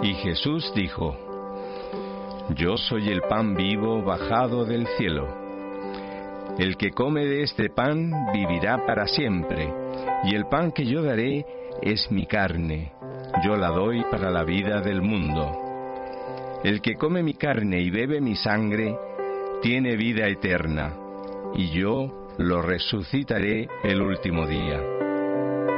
Y Jesús dijo: Yo soy el pan vivo bajado del cielo. El que come de este pan vivirá para siempre, y el pan que yo daré es mi carne. Yo la doy para la vida del mundo. El que come mi carne y bebe mi sangre tiene vida eterna, y yo lo resucitaré el último día.